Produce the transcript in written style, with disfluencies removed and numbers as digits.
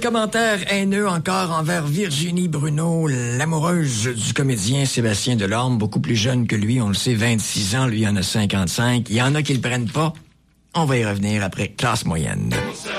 Commentaire haineux encore envers Virginie Bruneau, l'amoureuse du comédien Sébastien Delorme, beaucoup plus jeune que lui, on le sait, 26 ans, lui en a 55. Il y en a qui le prennent pas. On va y revenir après Classe moyenne.